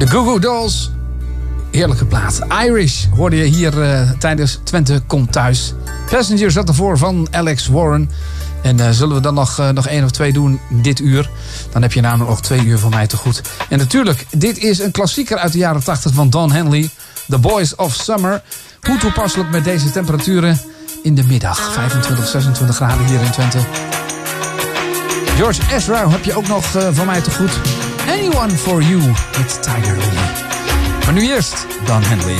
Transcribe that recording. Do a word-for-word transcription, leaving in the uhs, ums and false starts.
De Goo Goo Dolls. Heerlijke plaat. Irish hoorde je hier uh, tijdens Twente Komt Thuis. Passenger zat ervoor van Alex Warren. En uh, zullen we dan nog, uh, nog één of twee doen dit uur? Dan heb je namelijk nog twee uur van mij te goed. En natuurlijk, dit is een klassieker uit de jaren tachtig van Don Henley. The Boys of Summer. Hoe toepasselijk met deze temperaturen in de middag. vijfentwintig, zesentwintig graden hier in Twente. George Ezra heb je ook nog uh, van mij te goed. Anyone for You met Tiger Lily. Maar nu eerst Don Henley.